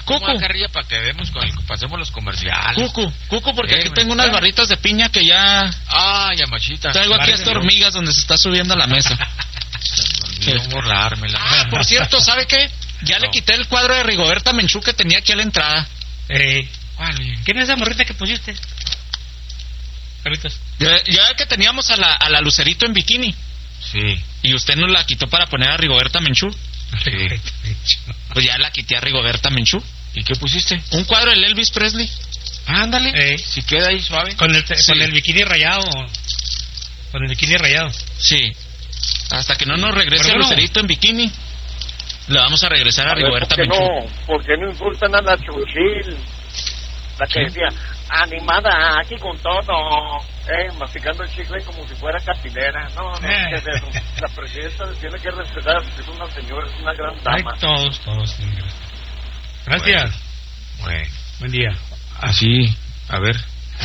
Cucu. Carrilla, para que vemos pasemos los comerciales. Cucu, porque aquí tengo unas barritas de piña que ya... ya machita. Traigo aquí estas hormigas donde se está subiendo a la mesa. Quiero borrármela. Por cierto, ¿sabe qué? Ya le quité el cuadro de Rigoberta Menchú que tenía aquí a la entrada. ¿Quién es esa morrita que pusiste? Carlitos. Ya que teníamos a la Lucerito en bikini. Sí. Y usted nos la quitó para poner a Rigoberta Menchú. Sí. Pues ya la quité a Rigoberta Menchú. ¿Y qué pusiste? Un cuadro del Elvis Presley. Ándale. Si queda ahí suave. Con el bikini rayado. Con el bikini rayado. Sí. Hasta que no nos regrese a Lucerito en bikini, le vamos a regresar a Rigoberta Menchú. ¿Por qué no insultan a la Chuchil? La que decía, animada, aquí con todo, masticando el chicle como si fuera catinera. No, ¿qué es eso? La presidenta tiene que respetar, porque es una señora, es una gran dama. Ay, todos. Gracias. Bueno. Buen día. Así, a ver.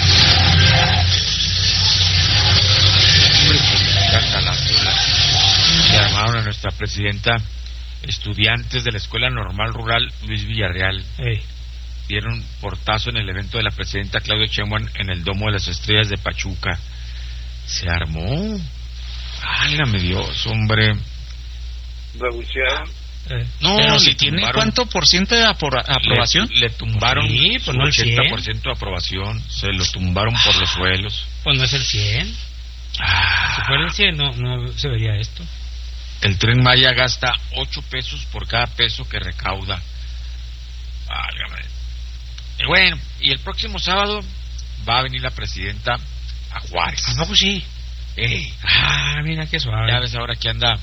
Le armaron a nuestra presidenta estudiantes de la Escuela Normal Rural Luis Villarreal. Dieron portazo en el evento de la presidenta Claudia Sheinbaum en el Domo de las Estrellas de Pachuca. Se armó. Válgame Dios, hombre. ¿Rebucearon? No, pero si tiene ¿cuánto por ciento de aprobación? Le tumbaron pues no el 80% de aprobación. Se lo tumbaron por los suelos. Pues no es el 100. Si fuera el 100 no se vería esto. El Tren Maya gasta 8 pesos por cada peso que recauda. Válgame. Bueno, y el próximo sábado va a venir la presidenta a Juárez. No, pues sí. Mira qué suave. Ya ves ahora que anda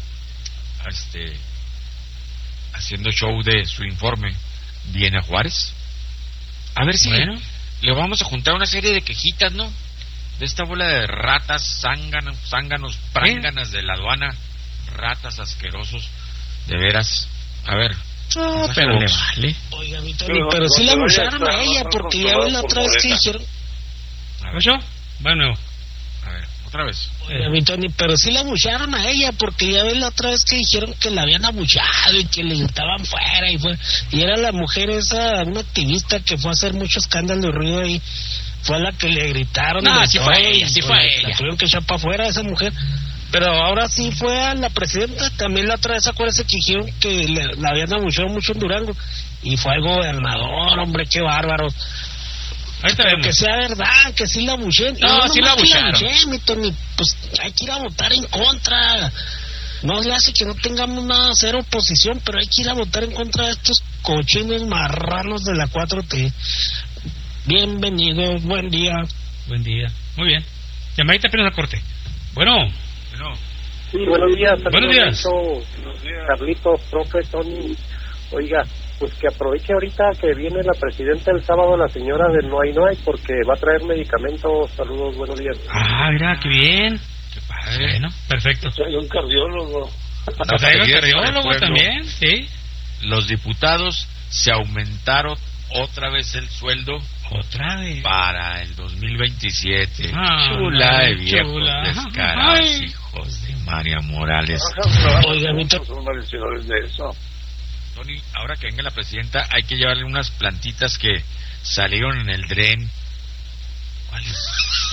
haciendo show de su informe. Viene a Juárez. A ver si le vamos a juntar una serie de quejitas, ¿no? De esta bola de ratas, zánganos, pránganas de la aduana, ratas asquerosos, de veras. A ver. No, pero le vale. Oiga, mi Tony, pero sí la abusaron a ella, porque ya ven la otra vez que dijeron... ¿Yo? Bueno. A ver, otra vez. Oiga, mi Tony, pero sí la abusaron a ella, porque ya ven la otra vez que dijeron que la habían abuchado y que le gritaban fuera y era la mujer esa, una activista que fue a hacer mucho escándalo y ruido ahí. Fue a la que le gritaron. No, sí fue ella. La tuvieron que echar para afuera a esa mujer. Pero ahora sí fue a la presidenta. También la otra vez, acuérdese que dijeron que la habían abuchado mucho en Durango. Y fue al gobernador, hombre, qué bárbaro. Pero que sea verdad, que sí la abuchen. No, sí la abucharon. Pues hay que ir a votar en contra. No le hace que no tengamos nada, cero oposición, pero hay que ir a votar en contra de estos cochinos marranos de la 4T. Bienvenidos, buen día. Buen día. Muy bien. Llamadita apenas al corte. Bueno. Sí, buenos días. Buenos días. Carlitos, profe, Tony. Oiga, pues que aproveche ahorita que viene la presidenta el sábado, la señora del No hay, porque va a traer medicamentos. Saludos, buenos días. Mira, qué bien. Qué padre. Bueno, perfecto. Hay un cardiólogo. ¿Hay un cardiólogo también? Sí. Los diputados se aumentaron otra vez el sueldo. ¿Otra vez? Para el 2027. Chula de viejos descarados, hijos de María Morales. Oiga, son merecedores de eso. Tony, ahora que venga la presidenta, hay que llevarle unas plantitas que salieron en el dren. ¿Cuáles?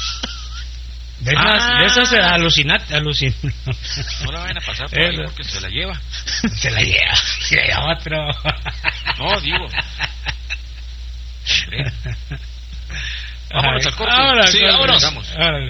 De esas alucinantes. No la vayan a pasar por ahí porque se la lleva. Se la lleva otro. No, digo. Vámonos al corte. Sí, vámonos. Vamos.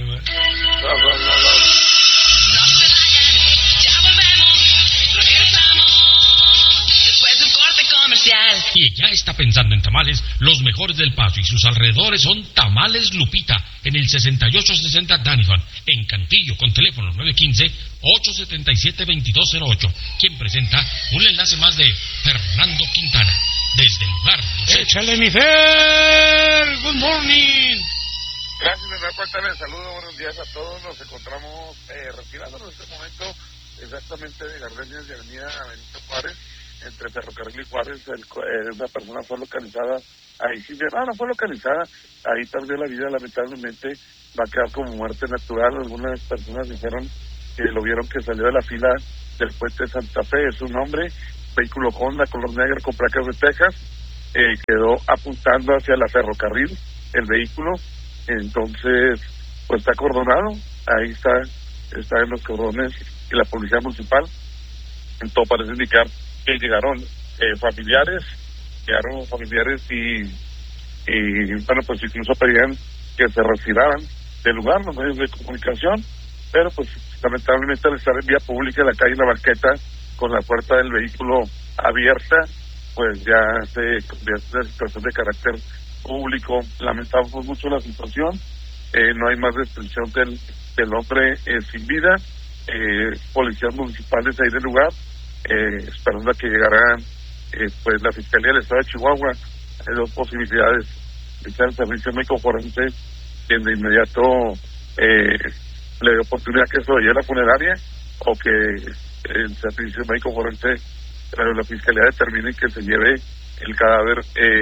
Y ya está pensando en tamales, los mejores del Paso y sus alrededores son Tamales Lupita, en el 6860 Danifan, en Cantillo, con teléfono 915-877-2208, quien presenta un enlace más de Fernando Quintana, desde el lugar. ¡Échale mi Fer! ¡Good morning! Gracias, me da cuenta, les saludo, buenos días a todos. Nos encontramos retirándonos en este momento exactamente de Gardenias de Avenida Benito Juárez, entre Ferrocarril y Juárez. Una persona fue localizada ahí, no fue localizada, ahí perdió la vida, lamentablemente va a quedar como muerte natural. Algunas personas dijeron que lo vieron que salió de la fila del puente de Santa Fe. Es un hombre, vehículo Honda color negro con placas de Texas, quedó apuntando hacia la ferrocarril el vehículo, entonces pues está acordonado, ahí está en los cordones y la policía municipal. Entonces parece indicar que llegaron familiares y bueno, pues incluso pedían que se retiraran del lugar los medios de comunicación, pero pues lamentablemente al estar en vía pública en la calle La Barqueta con la puerta del vehículo abierta, pues ya se convierte en una situación de carácter público. Lamentamos mucho la situación, no hay más descripción del hombre sin vida, policías municipales ahí del lugar, esperando a que llegaran pues la Fiscalía del Estado de Chihuahua. Hay dos posibilidades: el servicio médico forense, quien de inmediato le dio oportunidad que eso llegue a la funeraria, o que el servicio médico forense, la Fiscalía determine que se lleve el cadáver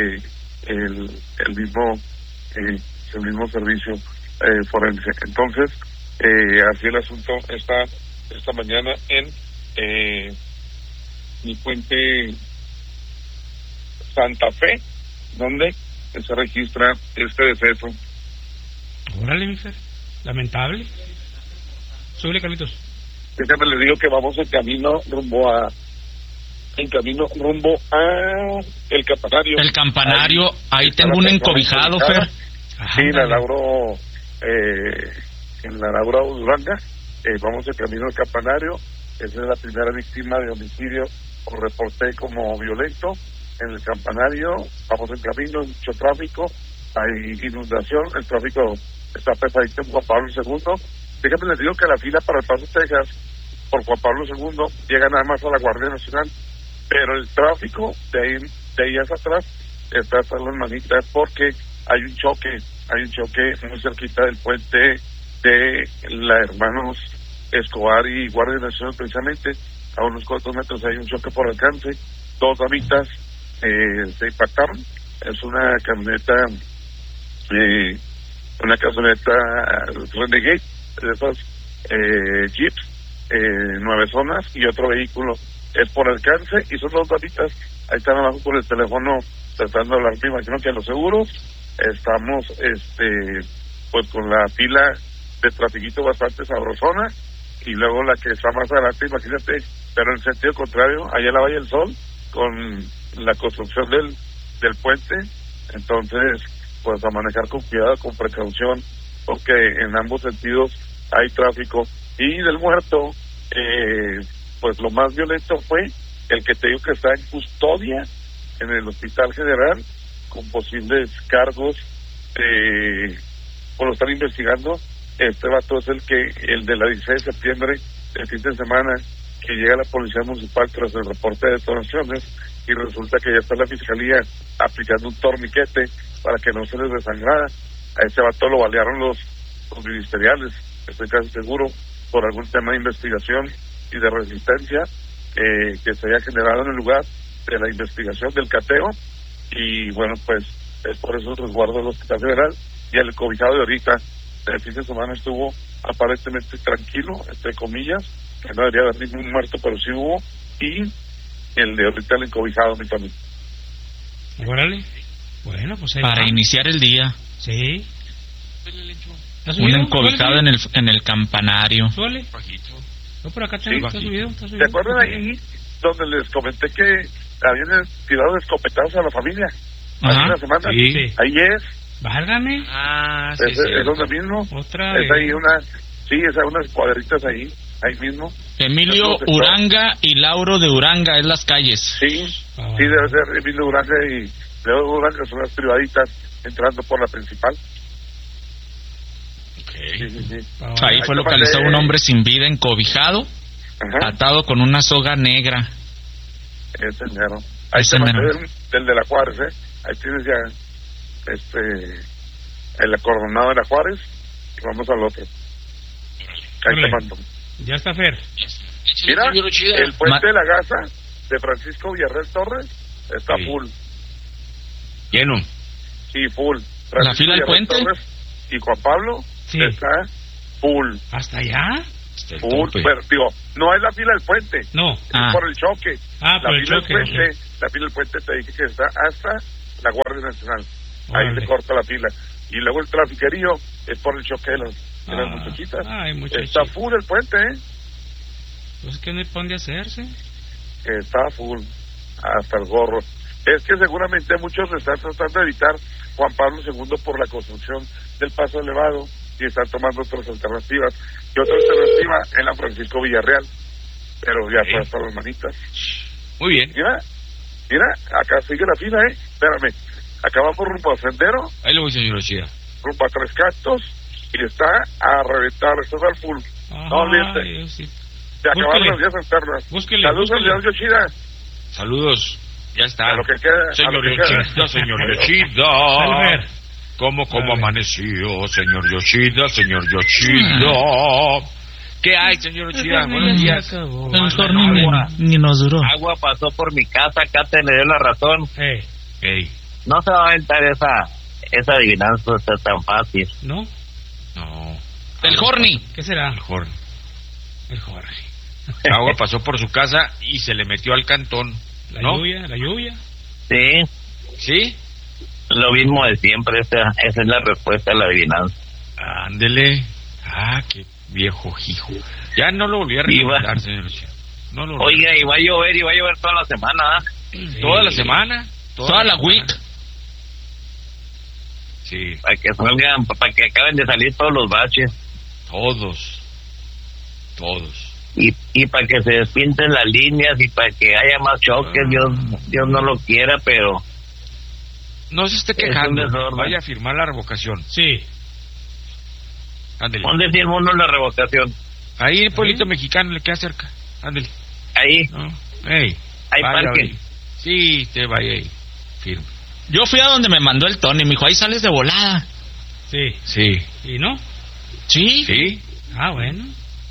el mismo servicio forense. Entonces así el asunto está esta mañana en el puente Santa Fe, donde se registra este deceso. Órale, mi Fer, lamentable. Súbele, Carlitos. Déjame les digo que vamos en camino rumbo a el campanario. El campanario, ahí tengo un encobijado, Fer. Sí, la Lauro, en la Lauro Duranga, vamos en camino al campanario. Esa es la primera víctima de homicidio o reporté como violento en el campanario. Vamos en camino, mucho tráfico, hay inundación, el tráfico está pesadito en Juan Pablo II. Déjame les digo que la fila para el Paso Texas por Juan Pablo II llega nada más a la Guardia Nacional, pero el tráfico de ahí hacia atrás está hasta las manitas, porque hay un choque muy cerquita del puente de la Hermanos Escobar y Guardia Nacional, precisamente a unos 4 metros hay un choque por alcance, 2 damitas se impactaron. Es una camioneta Renegade, de esas Jeeps 9 zonas, y otro vehículo es por alcance, y son 2 damitas, ahí están abajo por el teléfono tratando de hablar. Me imagino que a los seguros estamos pues con la fila de trafiquito bastante sabrosona, y luego la que está más adelante, imagínate, pero en sentido contrario, allá en la Valle del Sol, con la construcción del puente. Entonces pues a manejar con cuidado, con precaución, porque en ambos sentidos hay tráfico. Y del muerto, pues lo más violento fue el que te digo que está en custodia en el Hospital General con posibles cargos, por lo están investigando. Este vato es el de la 16 de septiembre, el fin de semana, que llega la policía municipal tras el reporte de detonaciones, y resulta que ya está la fiscalía aplicando un torniquete para que no se les desangrara. A este vato lo balearon los ministeriales, estoy casi seguro, por algún tema de investigación y de resistencia que se haya generado en el lugar de la investigación del cateo. Y bueno, pues es por eso el resguardo del Hospital General. Y el cobijado de ahorita, el fin de semana, estuvo aparentemente tranquilo, entre comillas, que no debería haber ningún muerto, pero sí hubo. Y el de ahorita, el encobijado, mi familia. Órale. Bueno, pues ahí para va. iniciar el día. Sí. Un encobijado en el campanario. Suele. No, por acá tengo, está subido. ¿Se acuerdan ahí donde les comenté que habían tirado escopetazos a la familia? Hace una semana. Sí. Ahí es. Válgame. Sí, es donde mismo. Otra es ahí unas cuadritas ahí mismo. Emilio Uranga y Lauro de Uranga es las calles. Sí, debe ser Emilio Uranga y Lauro de Uranga, son las privaditas entrando por la principal. Sí. Ahí fue localizado un hombre sin vida, encobijado, atado con una soga negra. Ese mero. Ahí te mandé del de la Juárez, ahí tienes ya el acordonado de la Juárez, y vamos al otro. Ahí te mando. Ya está, Fer. Mira, el puente de la Gaza de Francisco Villarreal Torres está full. Lleno. Sí, full. ¿La fila del puente? Torres y Juan Pablo está full. ¿Hasta allá? Full, pero digo, no es la fila del puente. No. Es por el choque. Por el choque. La fila del puente te dije que está hasta la Guardia Nacional. Ahí le corta la pila. Y luego el trafiquerío es por el choque de las muchachitas. Está full el puente, Pues que no hay pan de hacerse. Está full, hasta el gorro. Es que seguramente muchos están tratando de evitar Juan Pablo II por la construcción del paso elevado y están tomando otras alternativas. Y otra alternativa es la Francisco Villarreal, pero ya fue hasta las manitas. Muy bien. Mira, acá sigue la fila, Espérame. Acá vamos rumbo a Sendero. Ahí lo voy, señor Ochida. Rumbo a Tres Cantos y está a reventar, está al full. No olvides. Sí. Se acabaron las vías alternas. Saludos al señor Yoshida. Saludos. Ya está. A lo que queda. Señor Yoshida. ¿Cómo amaneció, señor Yoshida? ¿Qué hay, señor Yoshida? Buenos días. Ni nos duró. Agua pasó por mi casa, acá te le dio la razón. Ey. No se va a aventar esa adivinanza tan fácil. ¿No? El Horny. ¿Qué será? El Horny. El Agua pasó por su casa y se le metió al cantón. La lluvia. Sí. ¿Sí? Lo mismo de siempre, esa es la respuesta a la adivinanza. Ándele. Qué viejo hijo. Ya no lo volví a recordar, señor. Oiga, y va a llover toda la semana, Sí. ¿Toda la semana? Toda la week. Sí. Para que salgan, para que acaben de salir todos los baches. Todos. Y para que se despinten las líneas y para que haya más choques. Dios no lo quiera, pero no se esté quejando. Vaya a firmar la revocación. Sí. Ándele. ¿Dónde firma uno la revocación? Ahí en el pueblito mexicano, le queda cerca. Ándele. Ahí. Hay parque. Sí, te vaya ahí. Firma. Yo fui a donde me mandó el Tony, me dijo, ahí sales de volada. Sí. ¿Y no? Sí. Bueno.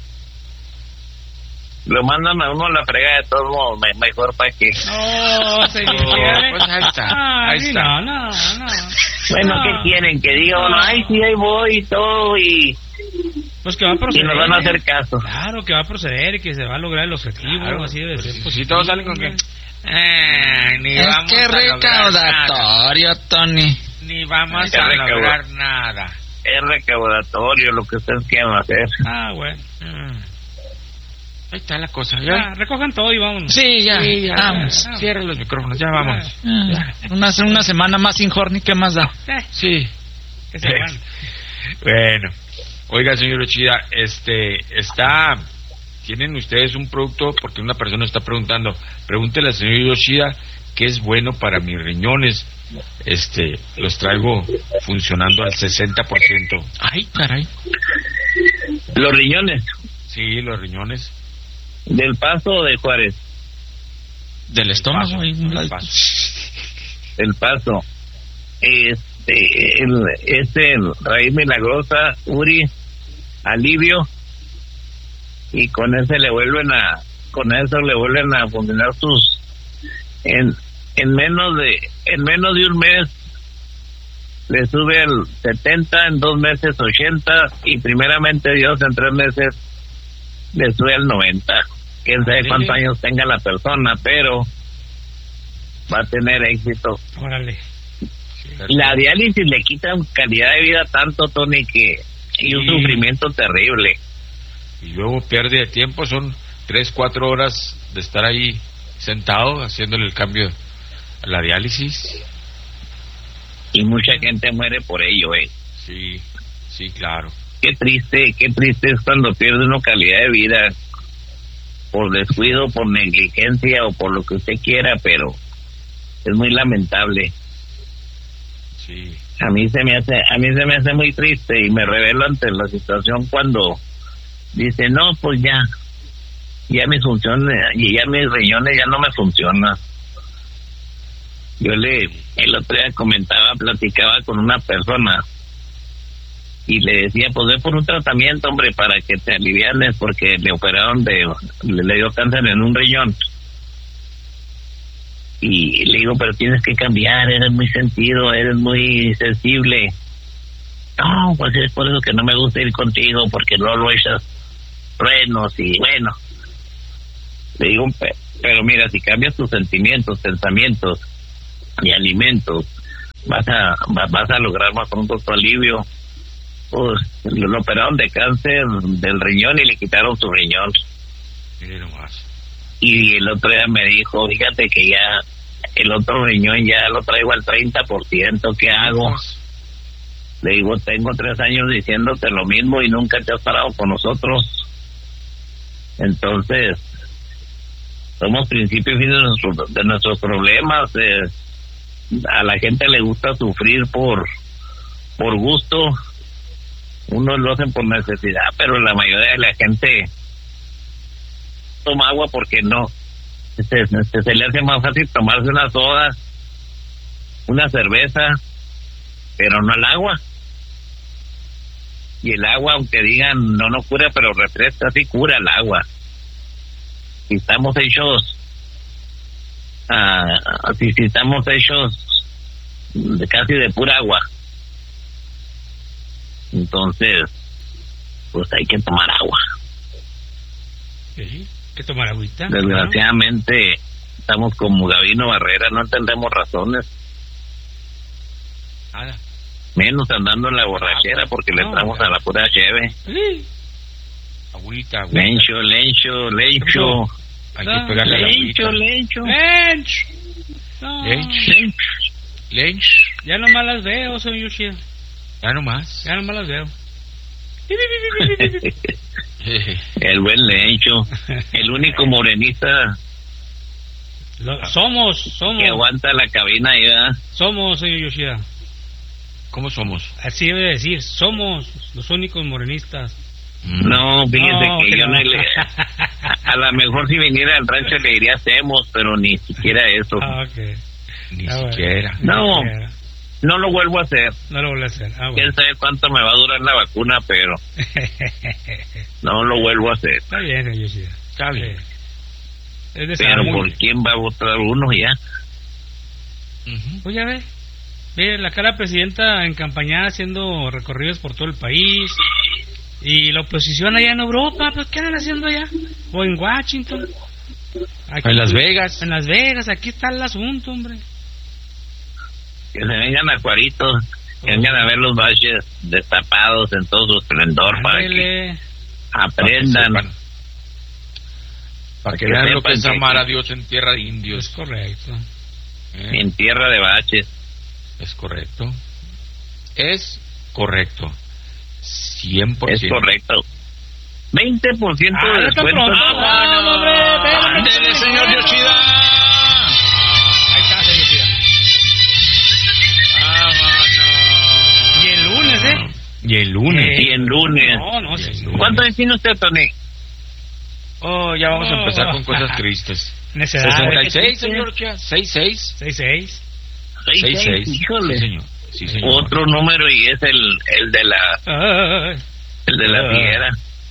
Lo mandan a uno a la fregada de todos modos, mejor para que... No, señor. Pues ahí está. No. Bueno, ¿qué quieren? Que diga uno, sí, ahí voy y todo y... Pues que va a proceder. Y nos van a hacer caso. Claro, que va a proceder y que se va a lograr el objetivo, así debe ser. Pues si todos salen con que... Es que recaudatorio, Tony. Ni vamos a lograr nada. Es recaudatorio lo que ustedes quieren hacer. Bueno. Ahí está la cosa. Ya, recojan todo y vámonos. Sí, ya. Vamos. Cierra los micrófonos, ya vamos. Una semana más sin Horny, ¿qué más da? Sí. Que se van. Bueno. Oiga, señor Ochida, ¿tienen ustedes un producto? Porque una persona está preguntando. Pregúntele al señor Yoshida qué es bueno para mis riñones. Los traigo funcionando al 60%. Ay, caray. ¿Los riñones? Sí, los riñones. ¿Del Paso o de Juárez? Del estómago. Del Paso. El Paso. Raíz milagrosa, Uri, alivio, y con eso le vuelven a funcionar sus en menos de un mes le sube el 70, en 2 meses 80 y primeramente Dios en 3 meses le sube el 90. Quién sabe cuántos años tenga la persona, pero va a tener éxito. Órale. La diálisis le quita calidad de vida tanto, Tony, y un sufrimiento terrible. Y luego pierde de tiempo, son 3-4 horas de estar ahí sentado haciéndole el cambio a la diálisis. Y mucha gente muere por ello, Sí, claro. Qué triste es cuando pierde uno calidad de vida por descuido, por negligencia o por lo que usted quiera, pero es muy lamentable. Sí. A mí se me hace muy triste y me revelo ante la situación cuando dice, no, pues ya mis funciones y ya mis riñones ya no me funcionan. Yo el otro día platicaba con una persona y le decía, pues ve por un tratamiento, hombre, para que te alivianes, porque le operaron le dio cáncer en un riñón. Y le digo, pero tienes que cambiar, eres muy sentido, eres muy sensible. No, pues es por eso que no me gusta ir contigo, porque no lo echas frenos y bueno. Le digo, pero mira, si cambias tus sentimientos, pensamientos y alimentos vas a lograr más pronto tu alivio. Pues lo operaron de cáncer del riñón y le quitaron su riñón. Mire nomás. Y el otro día me dijo, fíjate que ya el otro riñón ya lo traigo al 30%, ¿qué hago? Le digo, tengo 3 años diciéndote lo mismo y nunca te has parado con nosotros. Entonces, somos principio y fin de nuestros problemas. A la gente le gusta sufrir por gusto. Unos lo hacen por necesidad, pero la mayoría de la gente toma agua porque no. Se le hace más fácil tomarse una soda, una cerveza, pero no el agua. Y el agua, aunque digan no cura, pero refresca, sí cura el agua. Si estamos hechos si estamos hechos casi de pura agua, entonces pues hay que tomar agua. Sí, hay que tomar agüita. Desgraciadamente estamos como Gabino Barrera, no entendemos razones. Nada. Menos andando en la borrachera porque le entramos a la pura cheve. Sí. Agüita. Lencho. Hay que pegarle a la agüita. Lencho. Ya nomás las veo, soy Yoshida. Ya nomás las veo. El buen Lencho, el único morenista Somos que aguanta la cabina ahí, ¿verdad? Somos, señor Yoshida. ¿Cómo somos? Así debe decir, somos los únicos morenistas. No, fíjese que yo no le... A lo mejor si viniera al rancho le diría hacemos, pero ni siquiera eso. Okay. Ni siquiera. No lo vuelvo a hacer. No lo vuelvo a hacer. Bueno. Quién sabe cuánto me va a durar la vacuna, pero no lo vuelvo a hacer. Está bien, señor Yoshida. Está bien. Pero ¿por quién va a votar uno ya? Pues ya ve. Mire, acá la presidenta en campaña haciendo recorridos por todo el país. Y la oposición allá en Europa, pues ¿qué andan haciendo allá? O en Washington. Aquí, en Las Vegas. En Las Vegas, aquí está el asunto, hombre. Que se vengan a Cuaritos, que vengan a ver los valles destapados en todo su esplendor. Para que aprendan. Para que vean lo que es amar a Dios en tierra de indios. Es correcto. En tierra de baches. Es correcto. Es correcto. 100%. Es correcto. 20% de descuento. ¡Ándele, señor Yoshida! Ahí está, señor Yoshida. ¡Vámonos! Y el lunes, Y el lunes. No, sí. ¿Cuánto tiene usted, Tony? Oh, ya vamos a empezar con cosas tristes. 66, señor Yoshida. 66. 66. Híjole. Sí, señor. Sí, señor. Otro número y es el de la fiera.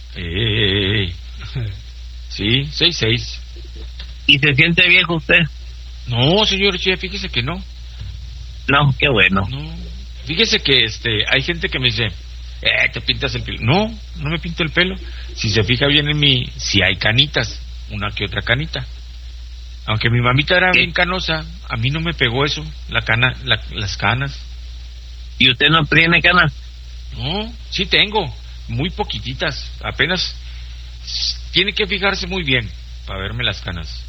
Sí, 66. ¿Y se siente viejo usted? No, señor, fíjese que no. No, qué bueno. No. Fíjese que hay gente que me dice, te pintas el pelo. No me pinto el pelo. Si se fija bien en mí, si hay canitas, una que otra canita. Aunque mi mamita era bien canosa, a mí no me pegó eso, las canas. ¿Y usted no tiene canas? No, sí tengo, muy poquititas, apenas. Tiene que fijarse muy bien para verme las canas.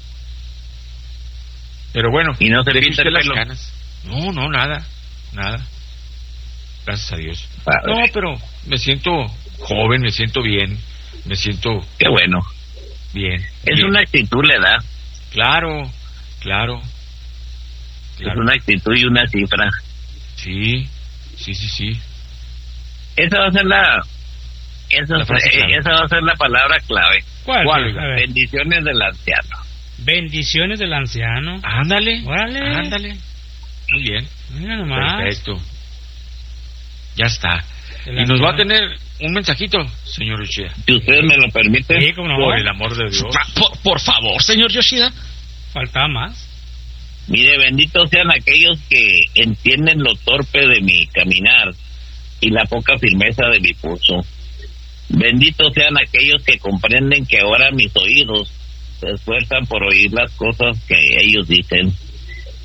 Pero bueno, ¿y no se pinta el las pelo? Canas? No, nada. Gracias a Dios. Padre. No, pero me siento joven, me siento bien, Qué bueno. Bien. Es una actitud, la edad. Claro. Es una actitud y una cifra. Sí. Esa va a ser esa va a ser la palabra clave. ¿Cuál? Bendiciones del anciano. Bendiciones del anciano. Ándale. Órale. Muy bien. Mira nomás. Perfecto. Ya está. Y nos va a tener un mensajito, señor Yoshida. Si usted me lo permite. Sí, como no. Por el amor de Dios. Por favor, señor Yoshida. Faltaba más. Mire, benditos sean aquellos que entienden lo torpe de mi caminar y la poca firmeza de mi pulso. Benditos sean aquellos que comprenden que ahora mis oídos se esfuerzan por oír las cosas que ellos dicen.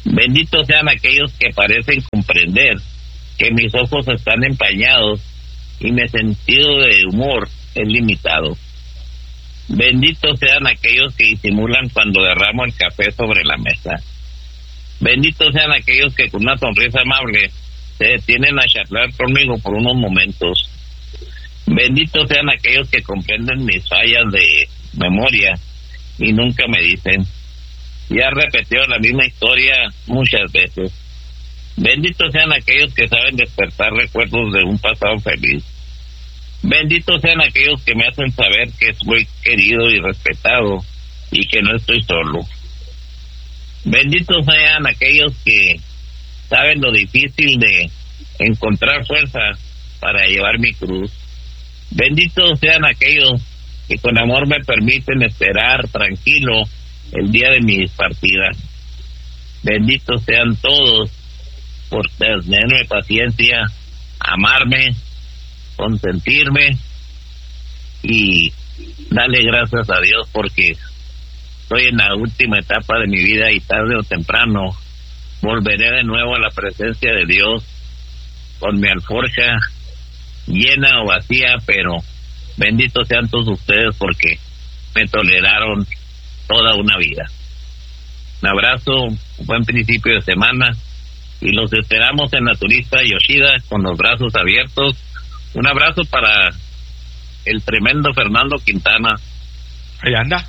Benditos sean aquellos que parecen comprender que mis ojos están empañados y mi sentido de humor es limitado. Benditos sean aquellos que disimulan cuando derramo el café sobre la mesa. Benditos sean aquellos que con una sonrisa amable se detienen a charlar conmigo por unos momentos. Benditos sean aquellos que comprenden mis fallas de memoria y nunca me dicen: ya he repetido la misma historia muchas veces. Benditos sean aquellos que saben despertar recuerdos de un pasado feliz. Benditos sean aquellos que me hacen saber que soy querido y respetado y que no estoy solo. Benditos sean aquellos que saben lo difícil de encontrar fuerza para llevar mi cruz. Benditos sean aquellos que con amor me permiten esperar tranquilo el día de mi partida. Benditos sean todos por tenerme paciencia, amarme, consentirme y darle gracias a Dios porque estoy en la última etapa de mi vida y tarde o temprano volveré de nuevo a la presencia de Dios con mi alforja llena o vacía, pero benditos sean todos ustedes porque me toleraron toda una vida. Un abrazo, un buen principio de semana y los esperamos en la turista Yoshida con los brazos abiertos. Un abrazo para el tremendo Fernando Quintana. Ahí anda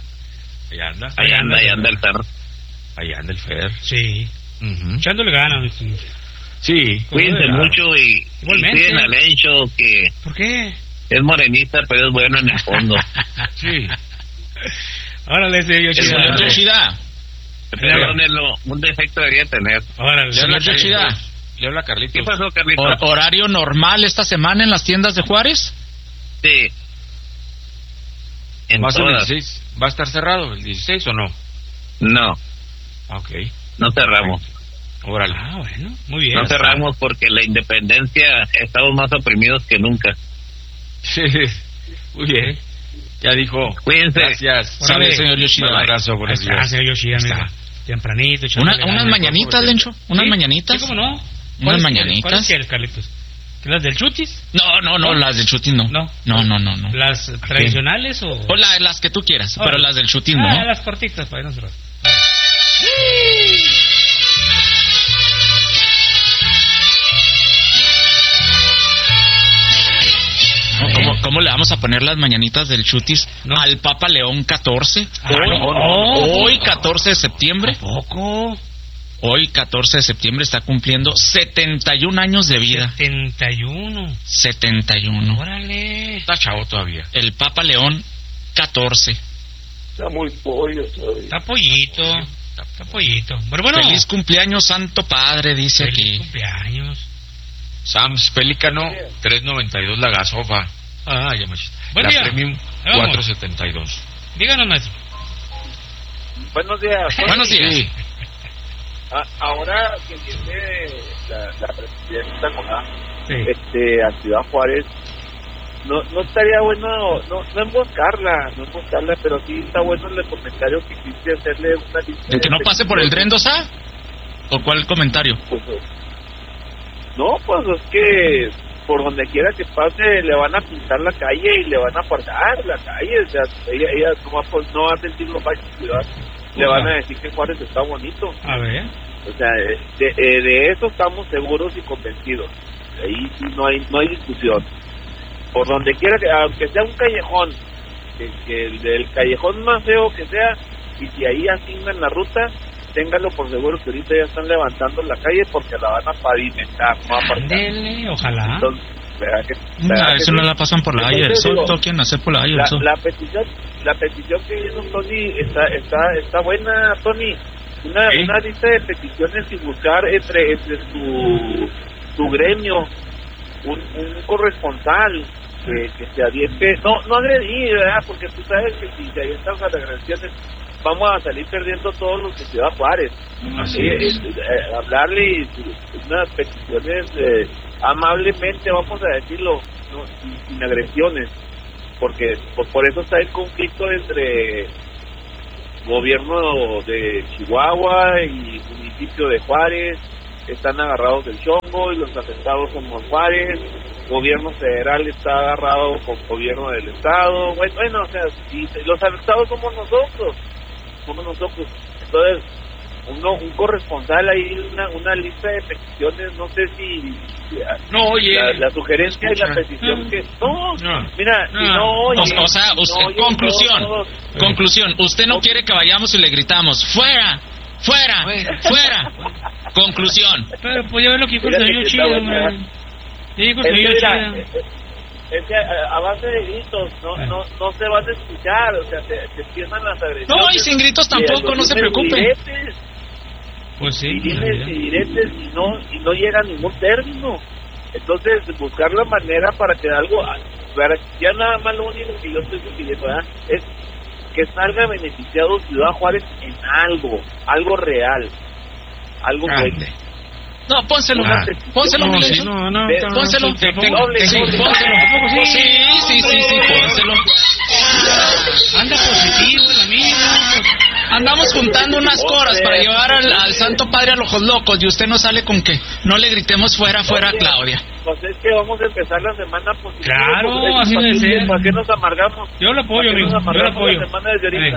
el Fer. Ahí anda el Fer. Sí. Echándole ganas. Sí. Cuídense mucho y cuiden al Encho que... ¿Por qué? Es morenista, pero es bueno en el fondo. Sí. Órale, señor Yoshida. Perdónenlo, un defecto debería tener. Órale, señor Yoshida. Le habla Carlitos. ¿Qué pasó, Carlitos? ¿Horario normal esta semana en las tiendas de Juárez? Sí. En ¿Va a ser el todas. 16? ¿Va a estar cerrado el 16 o no? No. Ok. No cerramos. Órale. Ah, bueno, muy bien. No cerramos porque la independencia estamos más oprimidos que nunca. Sí. Muy bien. Ya dijo. Cuídense. Gracias. Sale, señor Yoshida. Un abrazo, buenos días. Señor Yoshida, mira. Tempranito. Unas mañanitas, Lencho. Unas mañanitas. Sí, ¿cómo no? Unas mañanitas. ¿Cuáles quieres, Carlitos? ¿Las del Chutis? No, las del Chutis no. No. ¿Las tradicionales o...? O las que tú quieras, pero las del Chutis no. Las cortitas, para irnos. ¿Cómo le vamos a poner las mañanitas del Chutis al Papa León XIV? Hoy 14 de septiembre. ¿Poco? Hoy 14 de septiembre está cumpliendo 71 años de vida. 71. Órale. Está chavo todavía. El Papa León XIV. Está muy pollo todavía. Está pollito. Pero bueno. Feliz cumpleaños, Santo Padre, dice aquí. Feliz cumpleaños. Sams Pelícano, 3.92 la gasofa. Ya me... Buen la día. Premium, 4.72. Díganos, maestro. Buenos días. Buenos días. Sí. Ahora que viene la presidenta Sí. a Ciudad Juárez, no estaría bueno, no emboscarla, pero sí está bueno el comentario que quise hacerle una lista. ¿De que no pase por el Tren 2A? ¿O cuál comentario? Pues es que por donde quiera que pase le van a pintar la calle y le van a apartar la calle, o sea, ella no va a sentir los baches de ciudad. Le van a decir que Juárez está bonito. A ver. O sea, de eso estamos seguros y convencidos. Ahí sí no hay discusión. Por donde quiera, aunque sea un callejón, que el callejón más feo que sea, y si ahí asignan la ruta, ténganlo por seguro que ahorita ya están levantando la calle porque la van a pavimentar, no a apartar. Ojalá. Entonces, A veces no la pasan por la Valle del Sol, todo quieren hacer por la Valle del Sol. La petición que hizo Tony está buena, Tony. Una lista de peticiones y buscar entre su gremio un corresponsal que se aviente, no agredir, ¿verdad? Porque tú sabes que si se avientan a las agresiones vamos a salir perdiendo todos los de Ciudad Juárez. Hablarle unas peticiones amablemente, vamos a decirlo, no, sin agresiones, porque por eso está el conflicto entre gobierno de Chihuahua y municipio de Juárez están agarrados del chongo y los afectados somos Juárez. Gobierno federal está agarrado con gobierno del estado. Bueno, o sea, y los afectados somos nosotros. Entonces, un corresponsal ahí, una lista de peticiones, no sé si no oye la sugerencia y la petición que mira, si no oye, o sea, usted, conclusión, usted no quiere que vayamos y le gritamos fuera, conclusión. Pero pues ya ver lo que dijo el señor Chido, man. Dijo el señor Chido. Es que a base de gritos no se van a escuchar, o sea, te empiezan las agresiones. No, y sin gritos tampoco, no se preocupe. Pues sí. Y diretes y no llega a ningún término. Entonces, buscar la manera para que algo, ya nada más lo único que yo estoy pidiendo, ¿verdad?, es que salga beneficiado Ciudad Juárez en algo real, algo bueno. No, pónselo, pónselo. Sí, pónselo. Anda positivo el amigo. Andamos juntando unas coras para llevar al Santo Padre a los ojos locos y usted no sale con que no le gritemos fuera, Claudia. Pues es que vamos a empezar la semana positiva. Claro, así debe ser. ¿Para qué nos amargamos? Yo lo apoyo, amigo. Yo lo apoyo. La semana desde ahorita.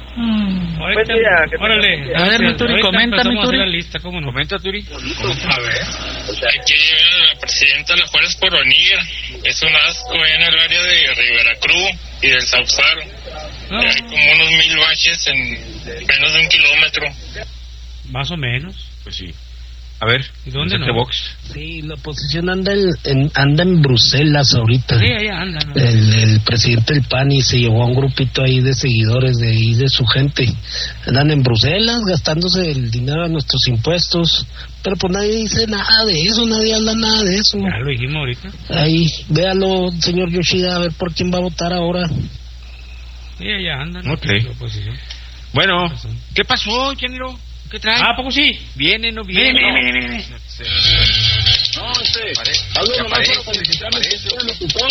Órale. A ver, mi Turi, coméntame, Turi. La lista, ¿cómo no? Comenta, Turi. A ver. Aquí la presidenta de la Juárez por venir. Es un asco en el área de Rivera Cruz y del Sausal. Hay como unos 1000 baches en menos de 1 kilómetro. Más o menos. Pues sí. A ver, ¿dónde no? Vox? Sí, la oposición anda en Bruselas ahorita. Sí, allá anda, ¿no? El presidente del PAN y se llevó a un grupito ahí de seguidores de ahí de su gente. Andan en Bruselas gastándose el dinero de nuestros impuestos. Pero pues nadie dice nada de eso, nadie habla nada de eso. Ya lo dijimos ahorita. Ahí, véalo, señor Yoshida, a ver por quién va a votar ahora. Sí, allá anda, ¿no? Ok. Bueno, ¿qué pasó, ingeniero? ¿Qué trae? ¿A poco sí? ¿Viene, no viene? Viene. No, hablo nomás para felicitarlo por el locutor.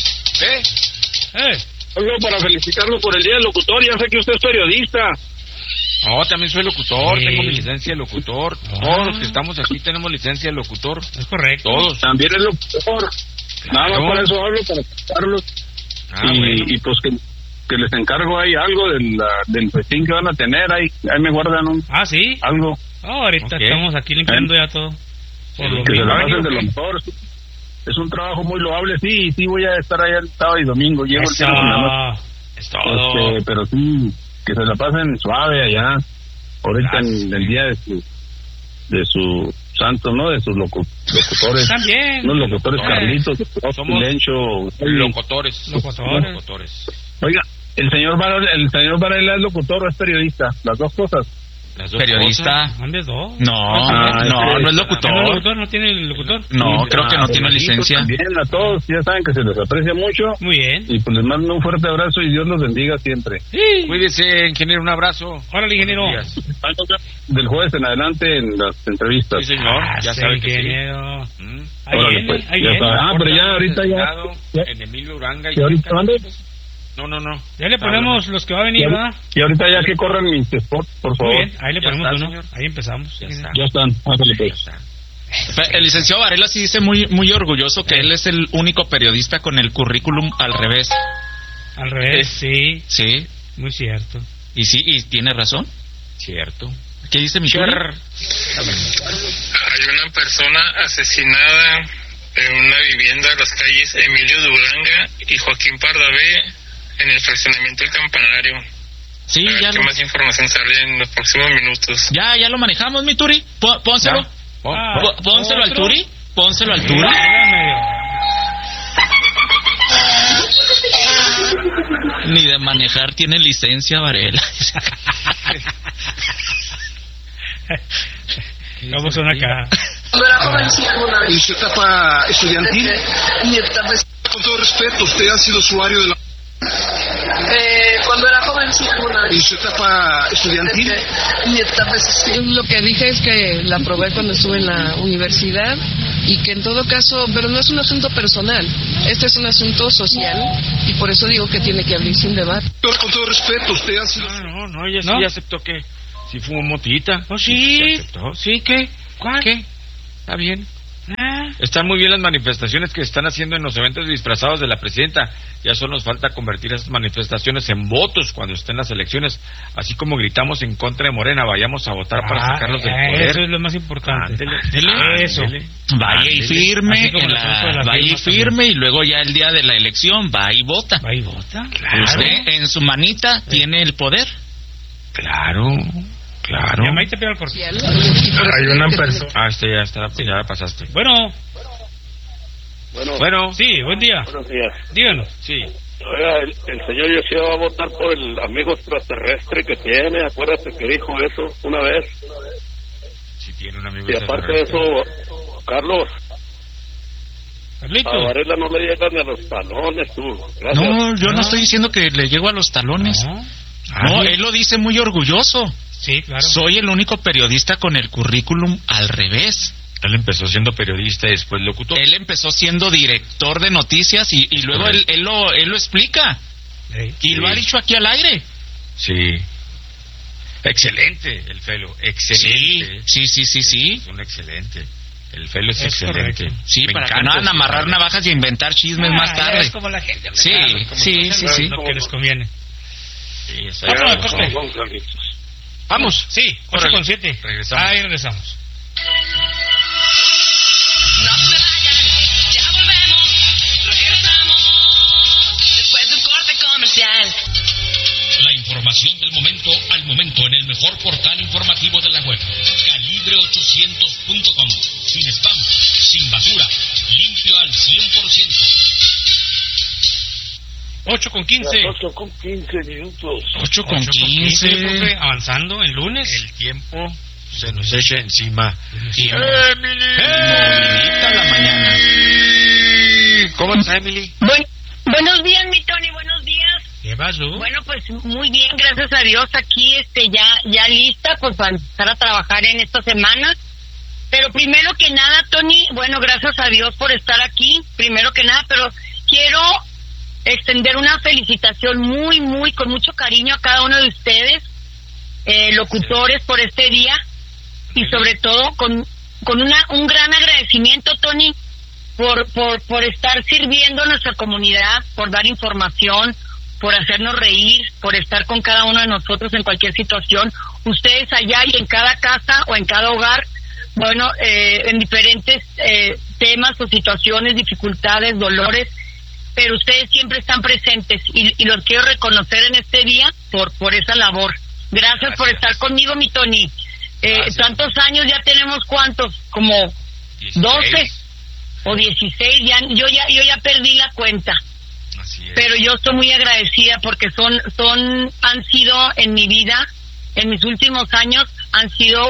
Hablo para felicitarlo por el Día del Locutor, ya sé que usted es periodista. No, también soy locutor, Sí. tengo mi licencia de locutor. Todos los que estamos aquí tenemos licencia de locutor. Es correcto. Todos. También es locutor. Nada más para eso hablo, para felicitarlos. Bueno. Y pues que les encargo ahí algo del festín que van a tener, ahí me guardan ¿Sí? algo. Ahorita estamos aquí limpiando ya todo. Por lo Que se mismo. la pasen de lo mejor. Es un trabajo muy loable, sí voy a estar allá el sábado y domingo. Llego el tiempo nada más. Es todo. Pero sí, que se la pasen suave allá. Ahorita en el día de su santo, ¿no? De sus locutores. También. Los locutores Carlitos, Somos Lencho, locutores. Oiga, el señor Varela es locutor o es periodista, las dos cosas. Periodista. ¿Andes dos? No es locutor. ¿No tiene el locutor? No, creo que no tiene licencia. Bien, a todos, ya saben que se les aprecia mucho. Muy bien. Y pues les mando un fuerte abrazo y Dios los bendiga siempre. Sí. Cuídese, ingeniero, un abrazo. Órale, ingeniero. Del jueves en adelante en las entrevistas. Sí, señor, ya sabe que sí. ingeniero. Ahí Órale, viene, pues, ahí ya viene. está. Pero ya ahorita ya. En Emilio Uranga. ¿Y ahorita dónde? No. Ya le ponemos los que va a venir, ¿verdad? Y ahorita ya que corran mis spots, por favor. Muy bien, ahí le Ya ponemos está, uno. señor. Ahí empezamos. Ya están. Ándale, pues. El licenciado Varela sí dice muy orgulloso que él es el único periodista con el currículum al revés. Al revés, sí. Sí. Muy cierto. Y tiene razón. Cierto. ¿Qué dice mi Turi? Hay una persona asesinada en una vivienda de las calles Emilio Duranga y Joaquín Pardavé en el fraccionamiento del Campanario. Sí, ya ¿Qué más información sale en los próximos minutos? Ya lo manejamos, mi Turi. Pónselo. Pónselo al Turi. Pónselo al Turi. Ni de manejar tiene licencia, Varela. ¿Cómo son acá? En su etapa estudiantil, con todo respeto, usted ha sido usuario de la... Cuando era joven, sí. En su etapa estudiantil. Mi etapa, lo que dije es que la probé cuando estuve en la universidad y que en todo caso, pero no es un asunto personal, este es un asunto social y por eso digo que tiene que abrirse un debate. Pero con todo respeto, usted ha sido... No, ella sí aceptó que sí fumó motita. Oh, sí. Sí, ¿qué? ¿Cuál? ¿Qué? Está bien. Están muy bien las manifestaciones que están haciendo en los eventos disfrazados de la presidenta. Ya solo nos falta convertir esas manifestaciones en votos cuando estén las elecciones. Así como gritamos en contra de Morena, vayamos a votar para sacarlos del poder. Eso es lo más importante. Eso. Vaya y firme, vaya y firme, y luego ya el día de la elección va y vota. Va y vota. Claro. Usted en su manita tiene el poder. Claro. Llama y te pega el corte. Hay una persona. Ya está, ya pasaste. Bueno. Sí, buen día. Buenos días. Díganos. Sí. Oiga, el señor Yoshida va a votar por el amigo extraterrestre que tiene. Acuérdate que dijo eso una vez. Si tiene un amigo y aparte de eso, Carlos. Carlito. A Varela no le llegan ni a los talones, tú. Gracias. No, yo no estoy diciendo que le llego a los talones. No, él lo dice muy orgulloso. Sí, claro. Soy el único periodista con el currículum al revés. Él empezó siendo periodista y después locutor. Él empezó siendo director de noticias y luego él lo explica. Y lo ha dicho aquí al aire. Sí. Excelente, el Felo. Excelente. Sí. Es un excelente. El Felo es excelente. Correcto. Sí, para que no hagan amarrar navajas y inventar chismes más tarde. Es como la gente. Sí. Lo que les conviene. Sí, Vamos. Sí, 8:07. Regresamos. Ahí regresamos. No se vayan, ya volvemos. Regresamos después de un corte comercial. La información del momento al momento en el mejor portal informativo de la web. Calibre800.com. Sin spam, sin basura, limpio al 100%. 8:15. 8:15 minutos. 8:15. Avanzando el lunes. El tiempo se nos echa encima. Movidita la mañana. ¿Cómo estás, Emily? Buenos días, mi Tony, buenos días. ¿Qué pasó? Bueno, pues muy bien, gracias a Dios, aquí ya lista pues para empezar a trabajar en esta semana. Pero primero que nada, Tony, bueno, gracias a Dios por estar aquí, primero que nada, pero quiero extender una felicitación muy, con mucho cariño a cada uno de ustedes, locutores, por este día, y sobre todo con un gran agradecimiento, Tony, por estar sirviendo a nuestra comunidad, por dar información, por hacernos reír, por estar con cada uno de nosotros en cualquier situación. Ustedes allá y en cada casa o en cada hogar, bueno, en diferentes temas o situaciones, dificultades, dolores, pero ustedes siempre están presentes y los quiero reconocer en este día por esa labor. Gracias por estar conmigo, mi Tony. Tantos años ya tenemos, ¿cuántos? Como 16. 12 o 16, yo ya perdí la cuenta. Así es. Pero yo estoy muy agradecida porque han sido en mi vida, en mis últimos años, han sido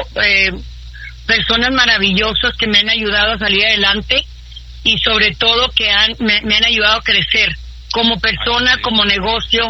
personas maravillosas que me han ayudado a salir adelante y sobre todo que me han ayudado a crecer como persona, como negocio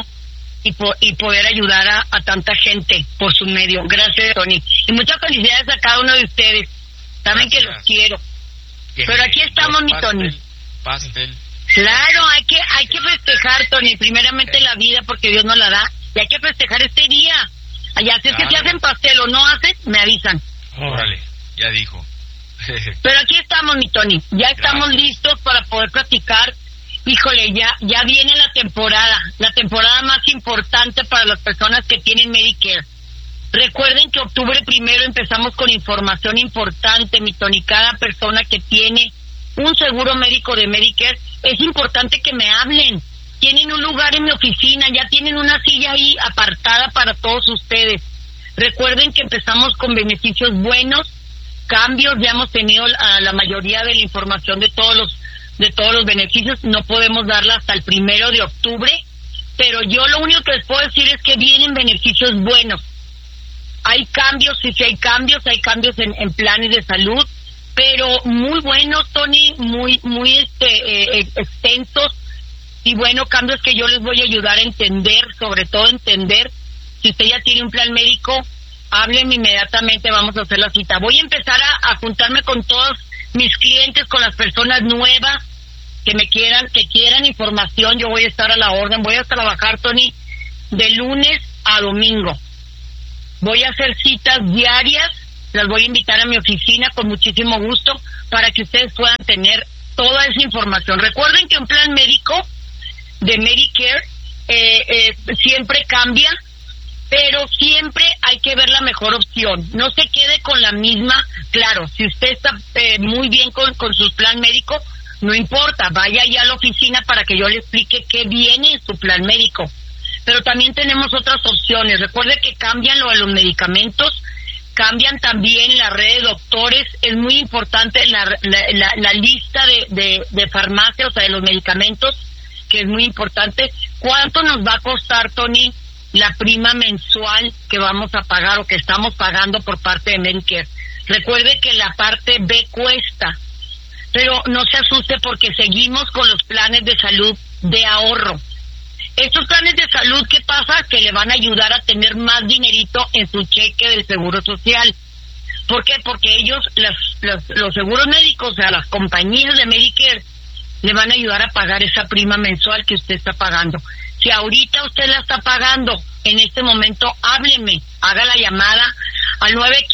y poder ayudar a tanta gente por su medio. Gracias, Tony. Y muchas felicidades a cada uno de ustedes. Saben que los quiero. Pero aquí estamos, mi Tony. Pastel. Claro, hay que festejar, Tony, primeramente la vida porque Dios nos la da y hay que festejar este día. Allá, si es que si hacen pastel o no hacen, me avisan. Órale, ya dijo. Pero aquí estamos, mi Tony, ya estamos listos para poder platicar. Híjole, ya viene la temporada más importante para las personas que tienen Medicare. Recuerden que octubre 1 empezamos con información importante, mi Tony. Cada persona que tiene un seguro médico de Medicare, es importante que me hablen. Tienen un lugar en mi oficina, ya tienen una silla ahí apartada para todos ustedes. Recuerden que empezamos con beneficios buenos, cambios, ya hemos tenido la mayoría de la información de todos los beneficios. No podemos darla hasta el 1 de octubre, pero yo lo único que les puedo decir es que vienen beneficios buenos. Hay cambios, sí hay cambios en planes de salud, pero muy buenos, Tony, muy extensos, y bueno, cambios que yo les voy a ayudar a entender, sobre todo entender. Si usted ya tiene un plan médico, hábleme inmediatamente, vamos a hacer la cita. Voy a empezar a juntarme con todos mis clientes, con las personas nuevas que quieran información. Yo voy a estar a la orden. Voy a trabajar, Tony, de lunes a domingo. Voy a hacer citas diarias, las voy a invitar a mi oficina con muchísimo gusto para que ustedes puedan tener toda esa información. Recuerden que un plan médico de Medicare siempre cambia, pero siempre hay que ver la mejor opción. No se quede con la misma. Claro, si usted está muy bien con su plan médico, no importa, vaya ya a la oficina para que yo le explique qué viene en su plan médico. Pero también tenemos otras opciones. Recuerde que cambian lo de los medicamentos, cambian también la red de doctores. Es muy importante la lista de farmacia, o sea, de los medicamentos, que es muy importante. ¿Cuánto nos va a costar, Tony, la prima mensual que vamos a pagar o que estamos pagando por parte de Medicare? Recuerde que la parte B cuesta, pero no se asuste porque seguimos con los planes de salud de ahorro. Estos planes de salud, ¿qué pasa? Que le van a ayudar a tener más dinerito en su cheque del Seguro Social. ¿Por qué? Porque ellos, los seguros médicos, o sea, las compañías de Medicare, le van a ayudar a pagar esa prima mensual que usted está pagando. Si ahorita usted la está pagando, en este momento, hábleme, haga la llamada al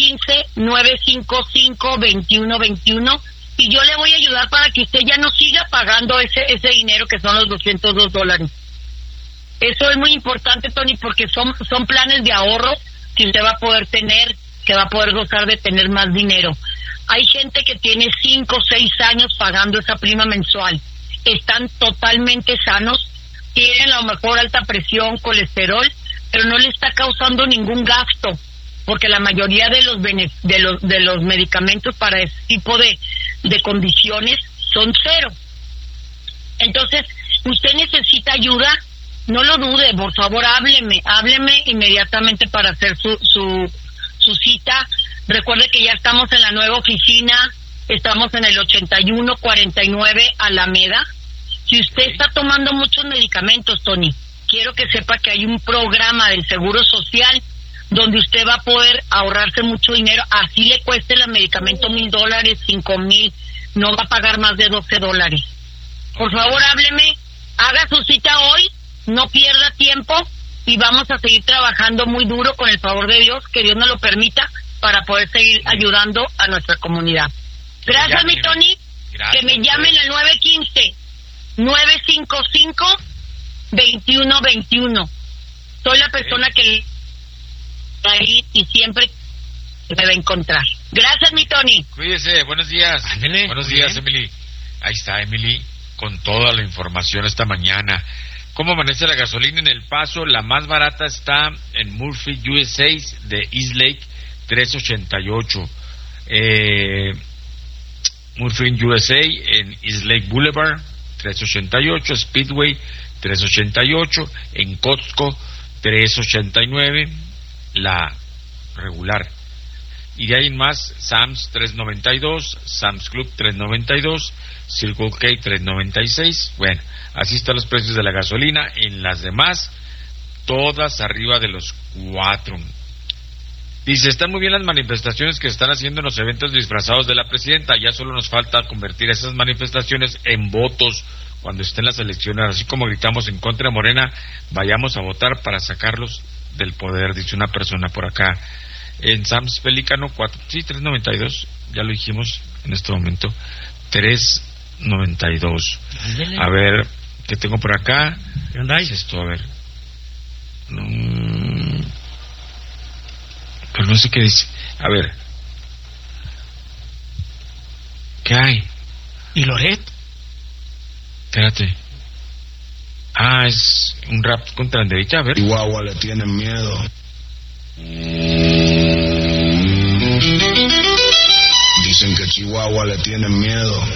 915-955-2121 y yo le voy a ayudar para que usted ya no siga pagando ese dinero que son los $202. Eso es muy importante, Tony, porque son planes de ahorro que usted va a poder tener, que va a poder gozar de tener más dinero. Hay gente que tiene 5 o 6 años pagando esa prima mensual. Están totalmente sanos, tienen a lo mejor alta presión, colesterol, pero no le está causando ningún gasto, porque la mayoría de los medicamentos para ese tipo de condiciones son 0. Entonces, usted necesita ayuda. No lo dude, por favor, hábleme inmediatamente para hacer su cita. Recuerde que ya estamos en la nueva oficina, estamos en el 8149 Alameda. Si usted está tomando muchos medicamentos, Tony, quiero que sepa que hay un programa del Seguro Social donde usted va a poder ahorrarse mucho dinero, así le cueste el medicamento $1,000, $5,000, no va a pagar más de $12. Por favor, hábleme, haga su cita hoy. No pierda tiempo y vamos a seguir trabajando muy duro con el favor de Dios, que Dios nos lo permita, para poder seguir ayudando a nuestra comunidad. Gracias, mi Tony. Gracias, que me llamen al 915-955-2121. Soy la persona que ahí y siempre me va a encontrar. Gracias, mi Tony. Cuídese, buenos días. Ándale, buenos días, Emily. Ahí está Emily con toda la información esta mañana. ¿Cómo amanece la gasolina en El Paso? La más barata está en Murphy USA de East Lake, $3.88. Murphy USA en East Lake Boulevard, $3.88. Speedway, $3.88. En Costco, $3.89. La regular. Y de ahí en más, Sam's, $3.92. Sam's Club, $3.92. Circle K, $3.96. Bueno, así están los precios de la gasolina. En las demás, todas arriba de los 4. Dice, están muy bien las manifestaciones que se están haciendo en los eventos disfrazados de la presidenta. Ya solo nos falta convertir esas manifestaciones en votos cuando estén las elecciones. Así como gritamos en contra de Morena, vayamos a votar para sacarlos del poder, dice una persona por acá. En Sam's Pelícano, $3.92. Ya lo dijimos en este momento. $3.92. A ver, ¿qué tengo por acá? ¿Qué andáis? ¿Qué es esto? A ver. Pero no sé qué dice. A ver. ¿Qué hay? ¿Y Loret? Espérate. Ah, es un rap contra Anderita, a ver. Chihuahua le tienen miedo. Dicen que Chihuahua le tienen miedo.